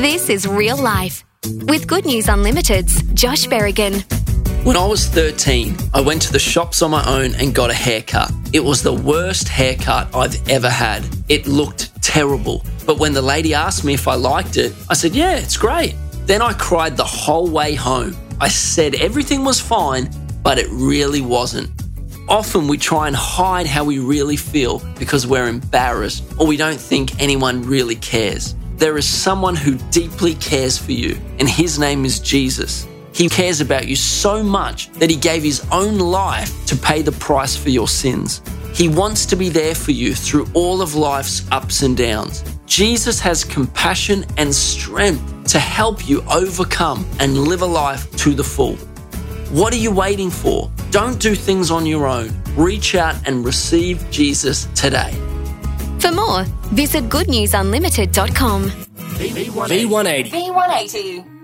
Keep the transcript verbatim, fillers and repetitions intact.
This is Real Life with Good News Unlimited's Josh Berrigan. When I was thirteen, I went to the shops on my own and got a haircut. It was the worst haircut I've ever had. It looked terrible. But when the lady asked me if I liked it, I said, yeah, it's great. Then I cried the whole way home. I said everything was fine, but it really wasn't. Often we try and hide how we really feel because we're embarrassed or we don't think anyone really cares. There is someone who deeply cares for you, and his name is Jesus. He cares about you so much that he gave his own life to pay the price for your sins. He wants to be there for you through all of life's ups and downs. Jesus has compassion and strength to help you overcome and live a life to the full. What are you waiting for? Don't do things on your own. Reach out and receive Jesus today. For more, visit good news unlimited dot com. V one eighty. V one eighty.